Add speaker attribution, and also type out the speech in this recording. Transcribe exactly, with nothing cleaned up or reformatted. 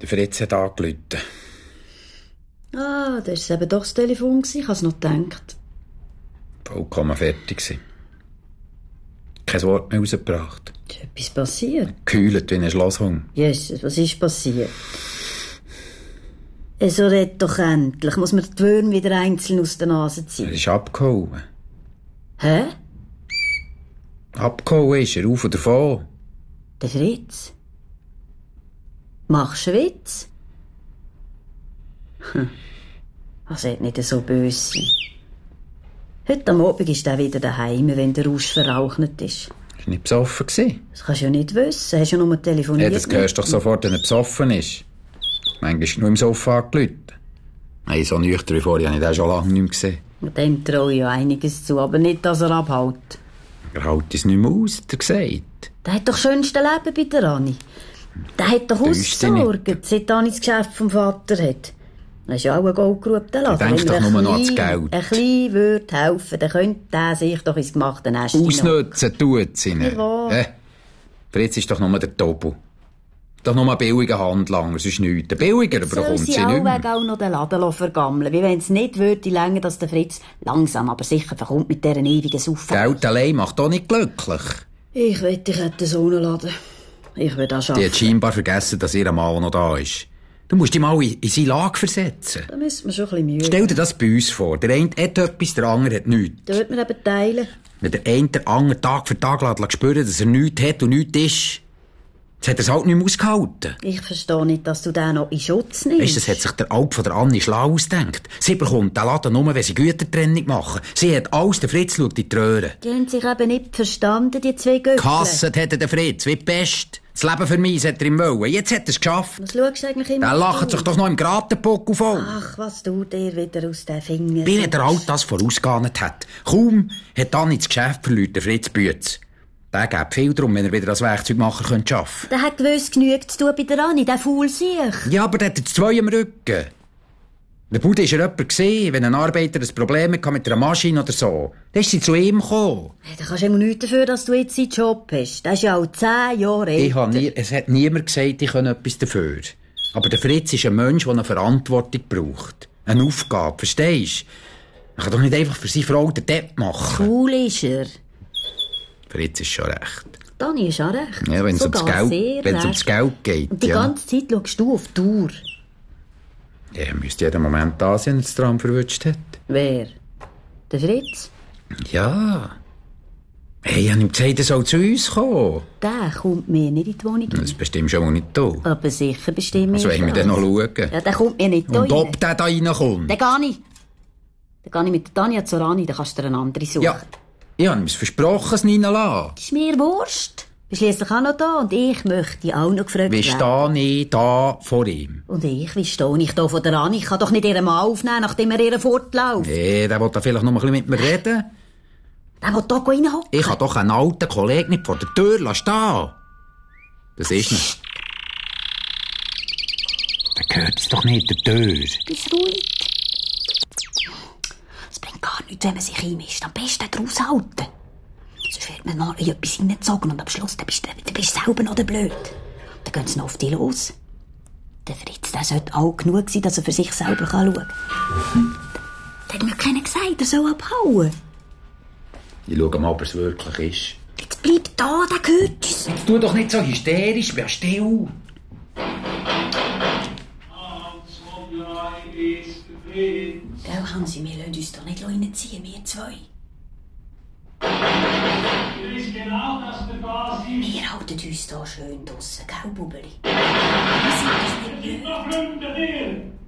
Speaker 1: Der Fritz hat angerufen.
Speaker 2: Ah, da war es eben doch das Telefon. Ich habe es noch gedacht.
Speaker 1: Vollkommen fertig gewesen. Kein Wort mehr rausgebracht.
Speaker 2: Ist etwas passiert?
Speaker 1: Gekühlt wie ein Schlosshund.
Speaker 2: Jesus, was ist passiert? So red doch endlich. Muss man die Würmer wieder einzeln aus der Nase ziehen?
Speaker 1: Er ist abgehauen.
Speaker 2: Hä?
Speaker 1: Abgehauen ist er, auf und davon.
Speaker 2: Der Fritz? Machst du einen Witz? Hm. Das sollte nicht so böse sein. Heute am Abend ist er wieder daheim, wenn der Rausch verrauchnet ist.
Speaker 1: Er war nicht besoffen.
Speaker 2: Das kannst du ja nicht wissen. Hast du ja nur telefoniert.
Speaker 1: Ja, das hörst du doch sofort, wenn er besoffen ist. Manchmal ist er nur im Sofa angerufen. Hey, so nüchtern wie vorher habe ich den schon lange nicht mehr gesehen.
Speaker 2: Und dem traue ich ja einiges zu, aber nicht, dass er abhält.
Speaker 1: Er hält es nicht mehr aus, hat er gesagt.
Speaker 2: Der hat doch das schönste Leben bei der Anni. Der hat doch ausgesorgt, seit Anni das Geschäft vom Vater hat. Das ist ja auch ein goldgerubter Laden.
Speaker 1: Er denkt doch nur noch ans Geld.
Speaker 2: Ein klein würde helfen, dann könnte der sich doch ins gemachte Nest
Speaker 1: ausnutzen tut sie nicht. Äh, Fritz ist doch nur der Tobu. Doch nur ein billiger Handlanger, sonst nichts. Der billiger bekommt sie nicht mehr.
Speaker 2: Soll sie auch noch den Laden vergammeln, wie wenn es nicht würde länger, dass der Fritz langsam, aber sicher verkommt mit dieser ewigen Saufen.
Speaker 1: Geld allein macht doch nicht glücklich.
Speaker 2: Ich wette, ich hätte so einen Laden. Ich würde das schaffen.
Speaker 1: Die hat scheinbar vergessen, dass ihr Mann noch da ist. Du musst dich mal in, in seine Lage versetzen.
Speaker 2: Da müssen wir schon ein bisschen Mühe.
Speaker 1: Stell dir das bei uns vor. Der eine hat etwas, der andere hat nichts.
Speaker 2: Da wird man eben teilen.
Speaker 1: Wenn der eine der andere Tag für Tag lässt, spüren, dass er nichts hat und nichts ist, jetzt hat er es halt nicht mehr ausgehalten.
Speaker 2: Ich verstehe nicht, dass du den noch in Schutz nimmst.
Speaker 1: Weißt du, das hat sich der Alp von der Anni schlau ausgedacht. Sie bekommt den Laden nur, wenn sie Gütertrennung machen. Sie hat alles, der Fritz schaut in die Röhre.
Speaker 2: Die haben sich eben nicht verstanden, die zwei Göppel.
Speaker 1: Gehasst hat der Fritz, wie die Pest. Das Leben für mich hat er ihm wollen. Jetzt hat er es geschafft.
Speaker 2: Was schaust du eigentlich immer?
Speaker 1: Der lacht sich doch noch im Gratenpuckel voll.
Speaker 2: Ach, was tut dir wieder aus den Fingern?
Speaker 1: Wie der Alt das vorausgeahnt hat. Kaum hat Anni das Geschäft verloren, der Fritz Bütz. Der gibt viel darum, wenn er wieder als Werkzeugmacher arbeiten könnte.
Speaker 2: Der hat gewiss genügt zu tun bei der Anni, der Faul sich.
Speaker 1: Ja, aber der hat jetzt zwei am Rücken. Der Bude war jemand gewesen, wenn ein Arbeiter ein Problem hatte mit einer Maschine oder so. Dann ist sie zu ihm gekommen.
Speaker 2: Hey, da kannst du immer nichts dafür, dass du jetzt einen Job hast. Das ist ja auch zehn Jahre älter.
Speaker 1: Ich habe nie, es hat niemand gesagt, ich kann etwas dafür. Aber der Fritz ist ein Mensch, der eine Verantwortung braucht. Eine Aufgabe, verstehst du? Man kann doch nicht einfach für seine Frau den Depp machen.
Speaker 2: Cool ist er.
Speaker 1: Fritz ist schon recht.
Speaker 2: Dani ist auch recht.
Speaker 1: Ja, wenn es ums Geld, wenn es ums Geld geht.
Speaker 2: Und die
Speaker 1: ja.
Speaker 2: ganze Zeit schaust du auf die Uhr.
Speaker 1: Ja, er müsste jeden Moment da sein, wenn er das Tram verwünscht hat.
Speaker 2: Wer? Der Fritz?
Speaker 1: Ja. Hey, ich habe ihm gesagt, er soll zu uns kommen.
Speaker 2: Der kommt mir nicht in die Wohnung.
Speaker 1: Das bestimmt schon nicht da.
Speaker 2: Aber sicher bestimmt
Speaker 1: also, wollen wir dann noch schauen?
Speaker 2: Ja, der kommt mir nicht da
Speaker 1: Und ob der da reinkommt?
Speaker 2: Der gar nicht. Der gar nicht mit der Tanja zur Rani, dann kannst du dir eine andere suchen.
Speaker 1: Ja, ich habe ihm versprochen, es reinzulassen.
Speaker 2: Das ist mir Wurst. Du bist schliesslich auch noch da und ich möchte auch noch gefragt
Speaker 1: werden. Wie stehe ich da vor ihm?
Speaker 2: Und ich, wie stehe ich da vor der Rani? Ich kann doch nicht ihren Mann aufnehmen, nachdem er ihren fortläuft.
Speaker 1: Nee, der will da vielleicht noch ein bisschen mit mir reden.
Speaker 2: Der will da reinhocken.
Speaker 1: Ich kann doch einen alten Kollegen nicht vor der Tür stehen. Das ist nicht. Der gehört es doch nicht, der Tür.
Speaker 2: Bist ruhig. Es bringt gar nichts, wenn man sich einmischt. Am besten draus halten. Sonst wird man noch in etwas hineingezogen und am Schluss dann bist du dann bist selber noch der Blöd. Dann gehen sie noch auf dich los. Der Fritz, der sollte alt genug sein, dass er für sich selber schauen kann. Der hat mir keiner gesagt, er soll abhauen.
Speaker 1: Ich schaue mal, ob es wirklich ist.
Speaker 2: Jetzt bleib da, der gehört uns.
Speaker 1: Jetzt tu doch nicht so hysterisch, wer still.
Speaker 2: Gell, Hansi, wir lassen uns doch nicht reinziehen, wir zwei. Wir halten uns hier schön draussen, gell, Bubeli? Wir sind das nicht blöd.